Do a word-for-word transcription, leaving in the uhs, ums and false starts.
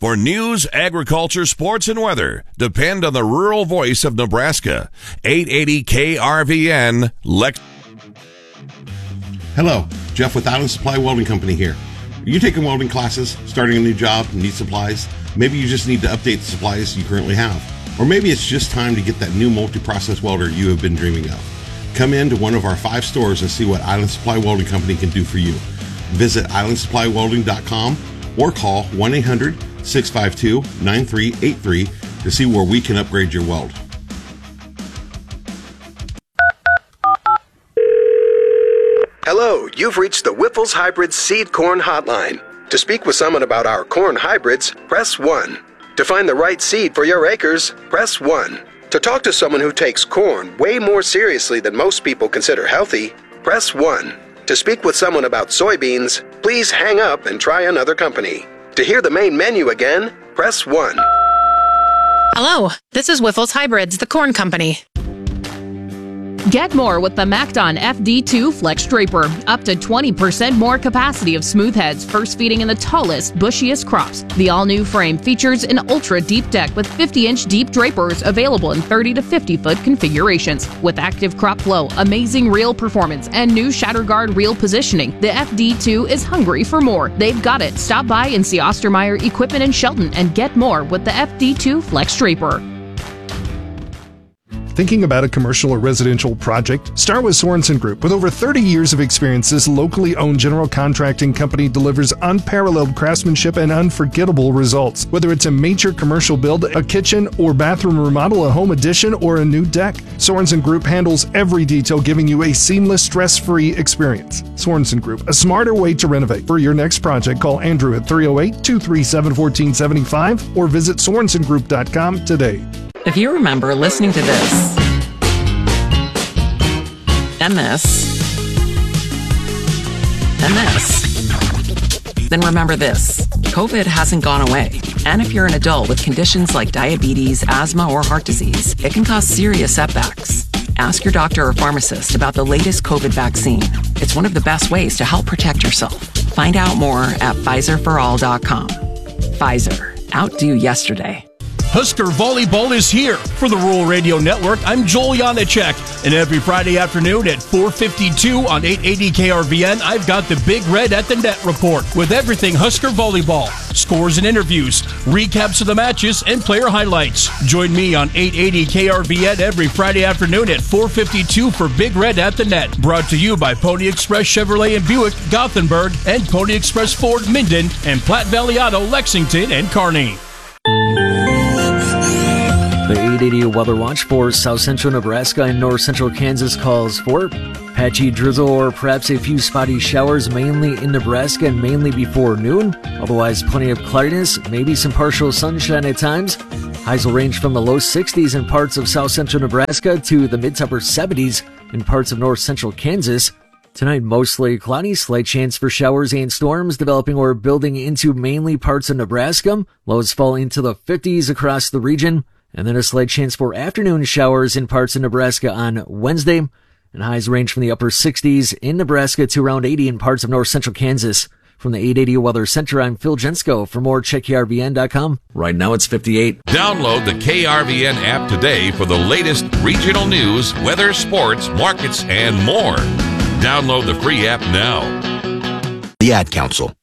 For news, agriculture, sports, and weather, depend on the rural voice of Nebraska. eight eighty K R V N, Lex. Hello, Jeff with Island Supply Welding Company here. Are you taking welding classes, starting a new job, need supplies? Maybe you just need to update the supplies you currently have. Or maybe it's just time to get that new multi-process welder you have been dreaming of. Come in to one of our five stores and see what Island Supply Welding Company can do for you. Visit island supply welding dot com or call one eight hundred six five two nine three eight three to see where we can upgrade your weld. Hello, you've reached the Whiffles Hybrid Seed Corn Hotline. To speak with someone about our corn hybrids, press one. To find the right seed for your acres, press one. To talk to someone who takes corn way more seriously than most people consider healthy, press one. To speak with someone about soybeans, please hang up and try another company. To hear the main menu again, press one. Hello, this is Whiffles Hybrids, the corn company. Get more with the MacDon F D two Flex Draper. Up to twenty percent more capacity of smooth heads, first feeding in the tallest, bushiest crops. The all-new frame features an ultra-deep deck with fifty-inch deep drapers available in thirty to fifty foot configurations. With active crop flow, amazing reel performance, and new shatter guard reel positioning, the F D two is hungry for more. They've got it. Stop by and see Ostermeyer Equipment in Shelton and get more with the F D two Flex Draper. Thinking about a commercial or residential project? Start with Sorensen Group. With over thirty years of experience, this locally owned general contracting company delivers unparalleled craftsmanship and unforgettable results. Whether it's a major commercial build, a kitchen or bathroom remodel, a home addition, or a new deck, Sorensen Group handles every detail, giving you a seamless, stress-free experience. Sorensen Group, a smarter way to renovate. For your next project, call Andrew at three oh eight, two three seven, one four seven five or visit sorensen group dot com today. If you remember listening to this, and this, and this, then remember this. COVID hasn't gone away. And if you're an adult with conditions like diabetes, asthma, or heart disease, it can cause serious setbacks. Ask your doctor or pharmacist about the latest COVID vaccine. It's one of the best ways to help protect yourself. Find out more at Pfizer for all dot com. Pfizer. Outdo yesterday. Husker Volleyball is here. For the Rural Radio Network, I'm Joel Janacek. And every Friday afternoon at four fifty-two on eight eighty K R V N, I've got the Big Red at the Net report with everything Husker Volleyball. Scores and interviews, recaps of the matches, and player highlights. Join me on eight eighty K R V N every Friday afternoon at four fifty-two for Big Red at the Net. Brought to you by Pony Express Chevrolet and Buick, Gothenburg, and Pony Express Ford, Minden, and Platte Valley Auto, Lexington, and Kearney. The eight eighty Weather Watch for South Central Nebraska and North Central Kansas calls for patchy drizzle or perhaps a few spotty showers mainly in Nebraska and mainly before noon. Otherwise, plenty of cloudiness, maybe some partial sunshine at times. Highs will range from the low sixties in parts of South Central Nebraska to the mid to upper seventies in parts of North Central Kansas. Tonight, mostly cloudy, slight chance for showers and storms developing or building into mainly parts of Nebraska. Lows fall into the fifties across the region. And then a slight chance for afternoon showers in parts of Nebraska on Wednesday. And highs range from the upper sixties in Nebraska to around eighty in parts of north central Kansas. From the eight eighty Weather Center, I'm Phil Jensko. For more, check K R V N dot com. Right now it's fifty-eight. Download the K R V N app today for the latest regional news, weather, sports, markets, and more. Download the free app now. The Ad Council.